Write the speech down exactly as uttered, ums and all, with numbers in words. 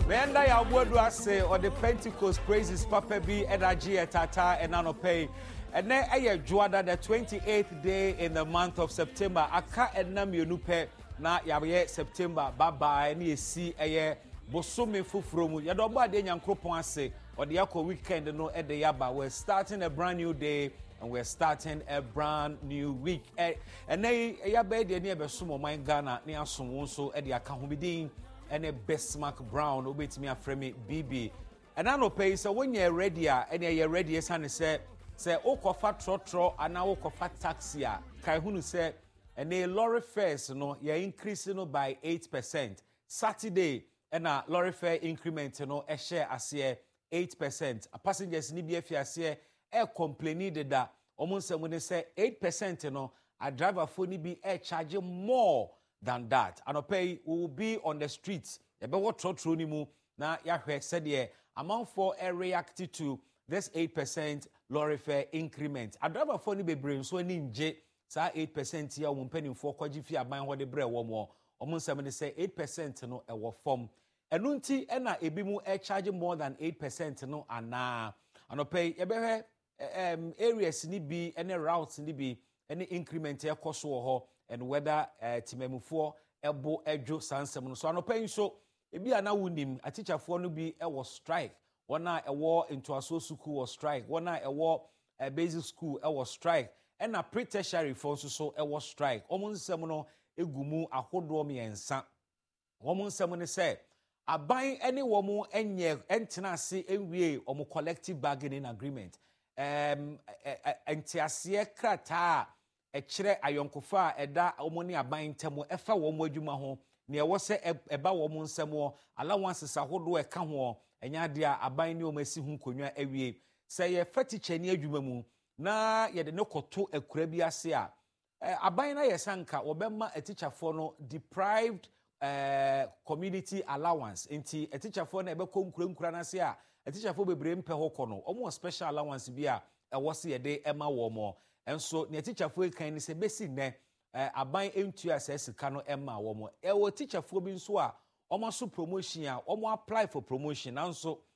Menda ya wodu ase or the Pentecost praises Papa B energy etata enanope. And then aye juada the twenty-eighth day in the month of September. Aka enam yenupe na yawe September. Bye bye. Ni esi aye bosome fufromu. Yadoba ade nyankropon ase or the yako weekend no e de yaba. We're starting a brand new day. And we're starting a brand new week. And then yabe de ni ebe sumo my Ghana ni asum so e de aka homidin. And a Bestmark Brown, obey me a frame B B. And I know pay so when you're ready, and you're ready, as I say, say, oh, cofa trotro, and now cofa taxia. Kaihunu say, and a lorry fares, no, you're increasing by eight percent. Saturday, and a lorry fare increment, no, a share as here eight percent. A passengers in B F as here, air complaining that almost when they say eight percent, you know, a driver for be air charging more than that. And pay will be on the streets. Ebe what trotro ni mu na yahwe said ye amount for a react to this eight percent lorry fare increment. A driver for ni be brain so ni nje sa eight percent here won penny for kwaji fi aban ho de bre wo mo. Omo nsem de say eight percent no e wo form. Enu nti e na ebi mu e charge more than eight percent no ana. And pay ebe he um areas ni bi any routes ni bi any increment e koso ho. And whether uh, Timemufo, Ebo, Ejo, Sansem, so I no paying so. Ebi ana wunim a teacher for no be a was strike. One night a war into a so school was strike. One night a war a basic school a was strike. And a pre-tertiary for so a was strike. Almost semono egumu a hodomi and san. Woman semone say a buying any woman and ye entenasi enwe or more collective bargaining agreement. Um, entiasie krata. Echere ayonkofa eda omoni aban temo efa wo mo adwuma ho ne ewo se eba wo mo nsemo allowance sahodo eka ho enya de aban ne o masi hu konwa awie se ye fatiche ne adwuma mu na ye de ne koto akura bi ase a aban na ye sanka obemma atichafo no deprived uh, community allowance enti atichafo na ebe konkura nkura na ase a atichafo bebre mpe hoko no omo special allowance bi a ewo se ye de ema wo mo. And so, the teacher for kind is a basic ne, a buying into as a cano emma woman. A teacher for being so almost promotion, almost apply for promotion. And so,